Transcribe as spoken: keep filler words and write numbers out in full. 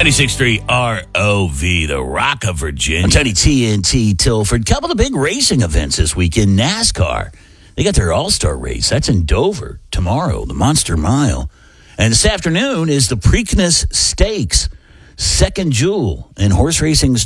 ninety-six point three R O V, the Rock of Virginia. I'm Tony T N T Tilford. Couple of big racing events this weekend. NASCAR, they got their All-Star race. That's in Dover tomorrow, the Monster Mile. And this afternoon is the Preakness Stakes, second jewel in horse racing's